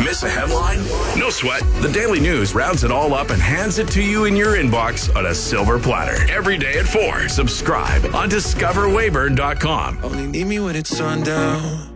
Miss a headline? No sweat. The Daily News rounds it all up and hands it to you in your inbox on a silver platter. Every day at 4. Subscribe on discoverwayburn.com. Only need me when it's sundown.